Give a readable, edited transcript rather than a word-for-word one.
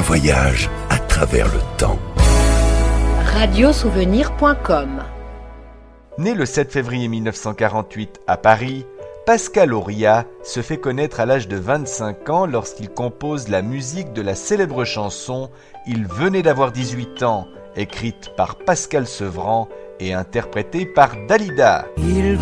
voyage à travers le temps. Radiosouvenir.com. Né le 7 février 1948 à Paris, Pascal Auria se fait connaître à l'âge de 25 ans lorsqu'il compose la musique de la célèbre chanson « Il venait d'avoir 18 ans », écrite par Pascal Sevran et interprétée par Dalida. Il